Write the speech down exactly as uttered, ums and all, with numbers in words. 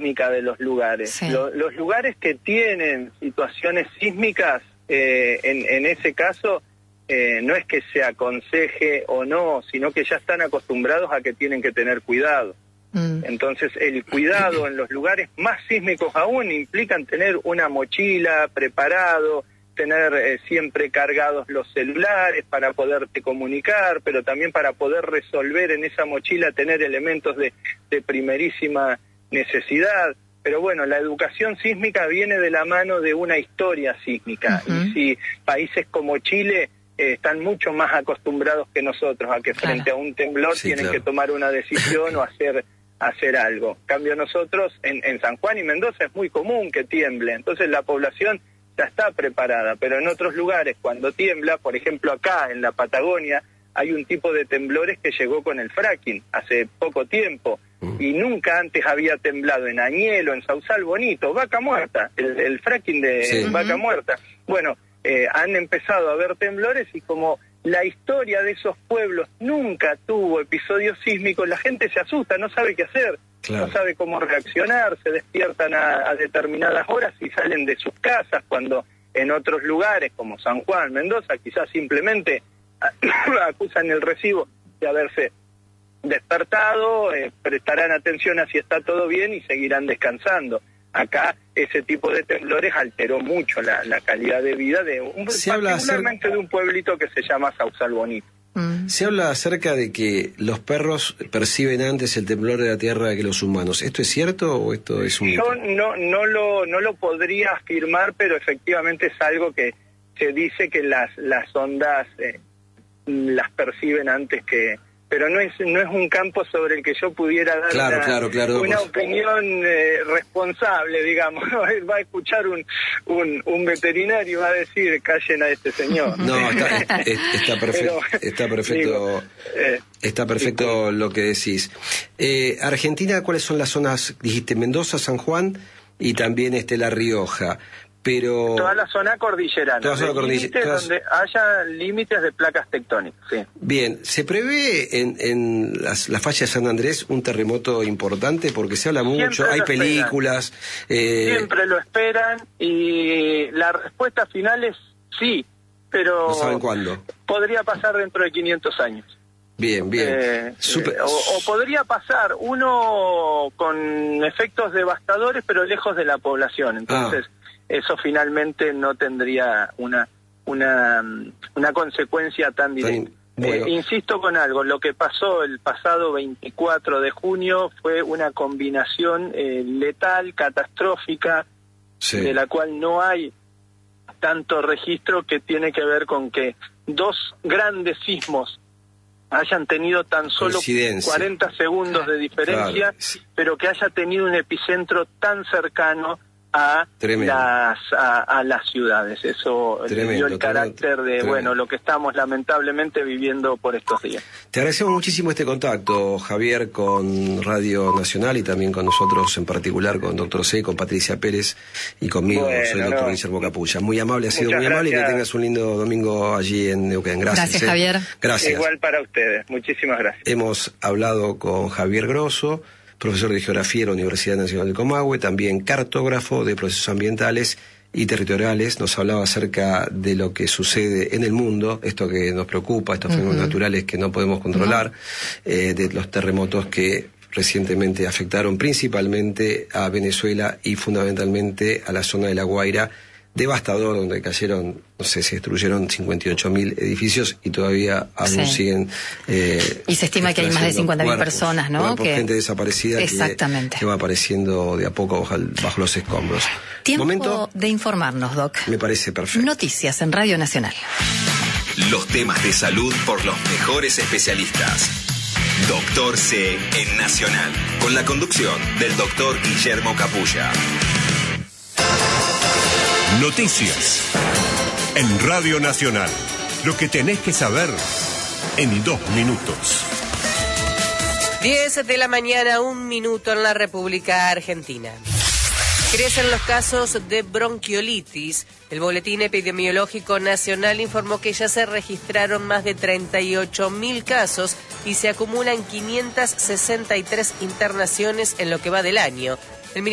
sísmica de los lugares. Sí. Lo, los lugares que tienen situaciones sísmicas, eh, en, en ese caso, eh, no es que se aconseje o no, sino que ya están acostumbrados a que tienen que tener cuidado. Mm. Entonces, el cuidado en los lugares más sísmicos aún implican tener una mochila preparado, tener eh, siempre cargados los celulares para poderte comunicar, pero también para poder resolver en esa mochila, tener elementos de, de primerísima necesidad. Pero bueno, la educación sísmica viene de la mano de una historia sísmica. Uh-huh. Y si países como Chile eh, están mucho más acostumbrados que nosotros a que claro. frente a un temblor sí, tienen claro. que tomar una decisión o hacer hacer algo. En cambio nosotros, en, en San Juan y Mendoza es muy común que tiemble, entonces la población ya está preparada, pero en otros lugares cuando tiembla, por ejemplo acá en la Patagonia, hay un tipo de temblores que llegó con el fracking hace poco tiempo, mm. y nunca antes había temblado en Añelo, en Sausal Bonito, Vaca Muerta, el, el fracking de sí. Vaca Muerta. Bueno, eh, han empezado a haber temblores y como la historia de esos pueblos nunca tuvo episodios sísmicos, la gente se asusta, no sabe qué hacer. Claro. No sabe cómo reaccionar, se despiertan a, a determinadas horas y salen de sus casas, cuando en otros lugares como San Juan, Mendoza, quizás simplemente acusan el recibo de haberse despertado, eh, prestarán atención a si está todo bien y seguirán descansando. Acá ese tipo de temblores alteró mucho la, la calidad de vida de un, particularmente de un pueblito que se llama Sausal Bonito. Se habla acerca de que los perros perciben antes el temblor de la tierra que los humanos. ¿Esto es cierto o esto es un...? Yo no, no, lo, no lo podría afirmar, pero efectivamente es algo que se dice que las, las ondas eh, las perciben antes que... Pero no es no es un campo sobre el que yo pudiera dar claro, una, claro, claro, una pues... opinión eh, responsable, digamos. Va a escuchar un, un, un veterinario y va a decir, callen a este señor. No, está, está perfecto, Pero, está perfecto, digo, eh, está perfecto lo que decís. Eh, Argentina, ¿cuáles son las zonas? Dijiste Mendoza, San Juan y también este La Rioja. Pero toda la zona cordillerana, toda zona cordillerana todas... donde haya límites de placas tectónicas. Sí. Bien, ¿se prevé en, en las, la falla de San Andrés un terremoto importante? Porque se habla mucho, siempre hay películas... Eh... Siempre lo esperan y la respuesta final es sí, pero... ¿No saben cuándo? Podría pasar dentro de quinientos años. Bien, bien. Eh, Super... eh, o, o podría pasar uno con efectos devastadores, pero lejos de la población. Entonces... Ah. Eso finalmente no tendría una una una consecuencia tan directa. Bueno. Eh, insisto con algo, lo que pasó el pasado veinticuatro de junio fue una combinación eh, letal, catastrófica, sí. de la cual no hay tanto registro, que tiene que ver con que dos grandes sismos hayan tenido tan solo cuarenta segundos de diferencia, claro. pero que haya tenido un epicentro tan cercano a las, a, a las ciudades. Eso Tremendo, le dio el carácter de, tremendo. bueno, lo que estamos lamentablemente viviendo por estos días. Te agradecemos muchísimo este contacto, Javier, con Radio Nacional y también con nosotros en particular, con Doctor C, con Patricia Pérez y conmigo, bueno, soy el Doctor no. Guillermo Capulla. Muy amable, ha sido Muchas muy amable gracias. Y que tengas un lindo domingo allí en Neuquén. Gracias. Gracias, eh. Javier. Gracias. Igual para ustedes. Muchísimas gracias. Hemos hablado con Javier Grosso, profesor de Geografía de la Universidad Nacional del Comahue, también cartógrafo de procesos ambientales y territoriales. Nos hablaba acerca de lo que sucede en el mundo, esto que nos preocupa, estos uh-huh. fenómenos naturales que no podemos controlar, uh-huh. eh, de los terremotos que recientemente afectaron principalmente a Venezuela y fundamentalmente a la zona de La Guaira, devastador, donde cayeron, no sé, se destruyeron cincuenta y ocho mil edificios y todavía aún sí. siguen... Eh, y se estima que hay más de cincuenta mil personas, ¿no? Que... gente desaparecida Exactamente. Que, que va apareciendo de a poco bajo, bajo los escombros. Tiempo Momento, de informarnos, Doc. Me parece perfecto. Noticias en Radio Nacional. Los temas de salud por los mejores especialistas. Doctor C en Nacional, con la conducción del doctor Guillermo Capulla. Noticias en Radio Nacional. Lo que tenés que saber en dos minutos. diez de la mañana, un minuto en la República Argentina. Crecen los casos de bronquiolitis. El Boletín Epidemiológico Nacional informó que ya se registraron más de treinta y ocho mil casos y se acumulan quinientas sesenta y tres internaciones en lo que va del año.